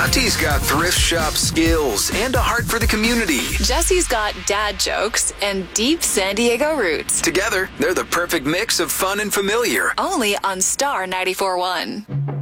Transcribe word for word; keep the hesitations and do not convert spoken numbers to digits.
Monty's got thrift shop skills and a heart for the community. Jesse's got dad jokes and deep San Diego roots. Together, they're the perfect mix of fun and familiar. Only on Star ninety-four point one.